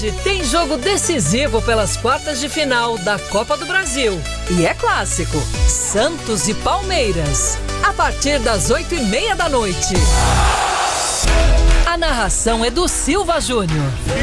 hoje tem jogo decisivo pelas quartas de final da Copa do Brasil. E é clássico, Santos e Palmeiras, a partir das 8h30 da noite. A narração é do Silva Júnior.